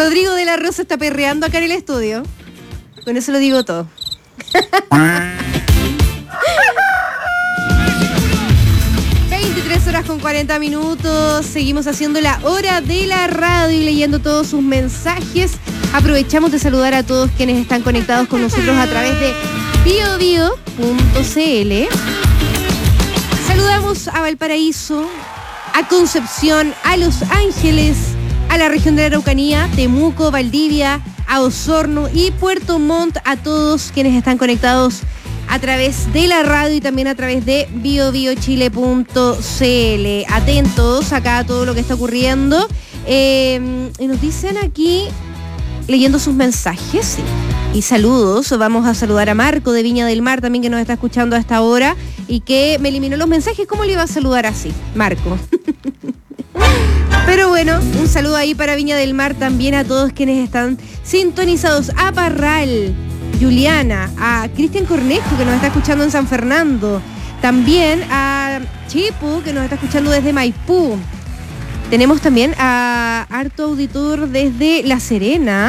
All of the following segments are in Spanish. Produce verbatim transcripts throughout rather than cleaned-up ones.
Rodrigo de la Rosa está perreando acá en el estudio. Con eso lo digo todo. veintitrés horas con cuarenta minutos. Seguimos haciendo la hora de la radio y leyendo todos sus mensajes. Aprovechamos de saludar a todos quienes están conectados con nosotros a través de bio bio punto c l. Saludamos a Valparaíso, a Concepción, a Los Ángeles, a la región de la Araucanía, Temuco, Valdivia, a Osorno y Puerto Montt, a todos quienes están conectados a través de la radio y también a través de bio bio chile punto c l. Atentos acá a todo lo que está ocurriendo. Eh, y nos dicen aquí, leyendo sus mensajes, sí, y saludos, vamos a saludar a Marco de Viña del Mar también, que nos está escuchando a esta hora y que me eliminó los mensajes. ¿Cómo le iba a saludar así, Marco? Pero bueno, un saludo ahí para Viña del Mar, también a todos quienes están sintonizados, a Parral, Juliana, a Cristian Cornejo, que nos está escuchando en San Fernando, también a Chipu, que nos está escuchando desde Maipú. Tenemos también a harto auditor desde La Serena,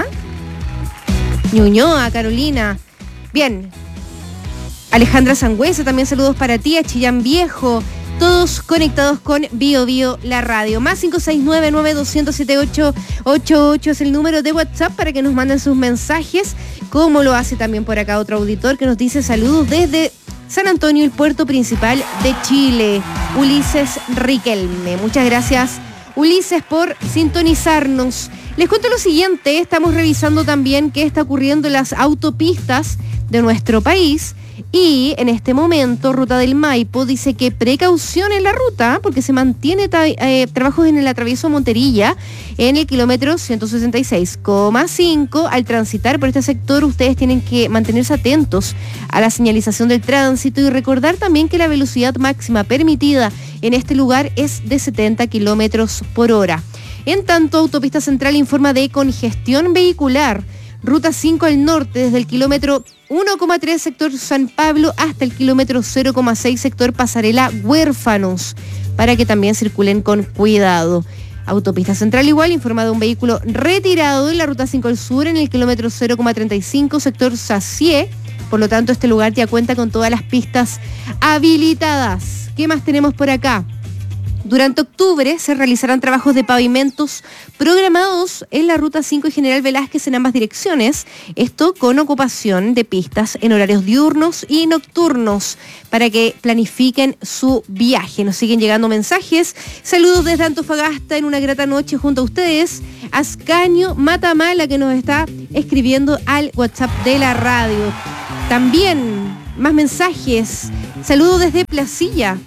Ñuñoa, Carolina. Bien, Alejandra Sangüesa, también saludos para ti, a Chillán Viejo. Todos conectados con Bio Bio, la radio. Más cinco seis nueve, nueve dos cero siete, siete ocho ocho ocho es el número de WhatsApp para que nos manden sus mensajes, como lo hace también por acá otro auditor que nos dice saludos desde San Antonio, el puerto principal de Chile, Ulises Riquelme. Muchas gracias, Ulises, por sintonizarnos. Les cuento lo siguiente, estamos revisando también qué está ocurriendo en las autopistas de nuestro país. Y en este momento, Ruta del Maipo dice que precaución en la ruta, porque se mantiene ta- eh, trabajos en el atravieso Monterilla, en el kilómetro ciento sesenta y seis coma cinco. Al transitar por este sector, ustedes tienen que mantenerse atentos a la señalización del tránsito y recordar también que la velocidad máxima permitida en este lugar es de setenta kilómetros por hora. En tanto, Autopista Central informa de congestión vehicular. Ruta cinco al norte, desde el kilómetro uno coma tres sector San Pablo hasta el kilómetro cero coma seis sector Pasarela Huérfanos, para que también circulen con cuidado. Autopista Central igual informa de un vehículo retirado en la Ruta cinco al sur en el kilómetro cero coma treinta y cinco sector Sacié. Por lo tanto, este lugar ya cuenta con todas las pistas habilitadas. ¿Qué más tenemos por acá? Durante octubre se realizarán trabajos de pavimentos programados en la Ruta cinco y General Velázquez en ambas direcciones. Esto con ocupación de pistas en horarios diurnos y nocturnos para que planifiquen su viaje. Nos siguen llegando mensajes. Saludos desde Antofagasta en una grata noche junto a ustedes. Ascanio Matamala, que nos está escribiendo al WhatsApp de la radio. También más mensajes. Saludos desde Placilla.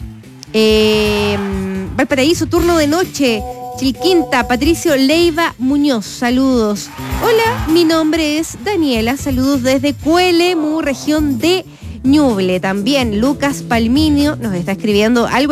Eh, Valparaíso, turno de noche, Chilquinta, Patricio Leiva Muñoz, saludos. Hola, mi nombre es Daniela, saludos desde Cuelemu, región de Ñuble. También Lucas Palminio nos está escribiendo algo.